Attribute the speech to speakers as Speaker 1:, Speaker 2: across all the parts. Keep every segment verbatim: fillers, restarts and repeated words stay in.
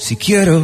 Speaker 1: si quiero.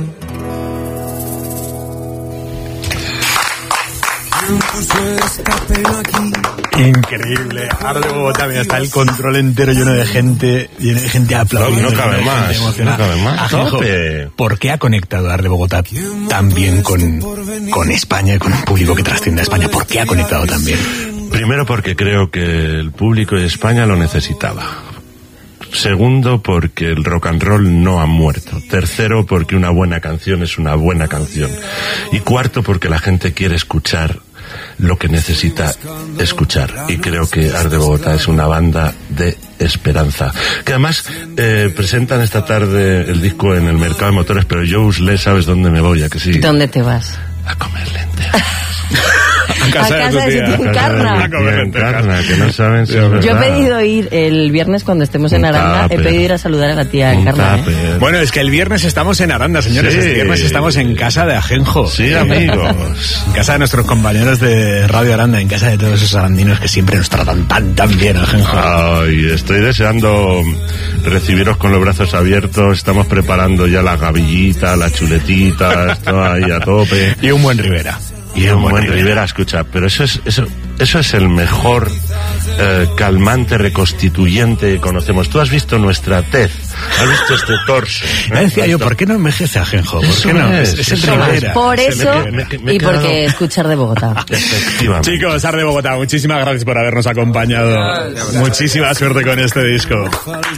Speaker 2: Increíble, Arde Bogotá, mira, está el control entero lleno de gente, lleno de gente aplaudiendo.
Speaker 3: No, no cabe más, no cabe más.
Speaker 2: Ajenjo, ¿por qué ha conectado Arde Bogotá tan bien con, con España y con un público que trasciende a España? ¿Por qué ha conectado tan bien?
Speaker 3: Primero porque creo que el público de España lo necesitaba. Segundo, porque el rock and roll no ha muerto. Tercero, porque una buena canción es una buena canción. Y cuarto, porque la gente quiere escuchar lo que necesita escuchar. Y creo que Arde Bogotá es una banda de esperanza. Que además eh, presentan esta tarde el disco en el mercado de motores, pero yo, Usle, ¿sabes dónde me voy? ¿A que sí?
Speaker 4: ¿Dónde te vas?
Speaker 3: A comer lentejas.
Speaker 2: A casa,
Speaker 4: a casa de, de su tía Encarna.
Speaker 3: Encarna, que no saben si es
Speaker 4: Yo he pedido ir el viernes cuando estemos en Aranda, he pedido ir a saludar a la tía Encarna. ¿eh?
Speaker 2: Bueno, es que el viernes estamos en Aranda, señores. Sí. Este viernes estamos en casa de Ajenjo.
Speaker 3: Sí, amigos.
Speaker 2: En casa de nuestros compañeros de Radio Aranda, en casa de todos esos arandinos que siempre nos tratan tan, tan bien, Ajenjo.
Speaker 3: Ay, estoy deseando recibiros con los brazos abiertos. Estamos preparando ya la gavillita, la chuletita, esto ahí a tope.
Speaker 2: Y un buen Rivera.
Speaker 3: Y un buen Rivera. Rivera, escucha, pero eso es eso eso es el mejor eh, calmante reconstituyente que conocemos. Tú has visto nuestra tez, has visto este torso.
Speaker 2: Me decía yo, ¿por qué no envejece Ajenjo? ¿Por qué no? Es, es el Rivera.
Speaker 4: Por eso me, me, me y quedado... porque escuchar de Bogotá.
Speaker 2: Efectivamente. Chicos, Arde Bogotá, muchísimas gracias por habernos acompañado. Muchísima suerte con este disco.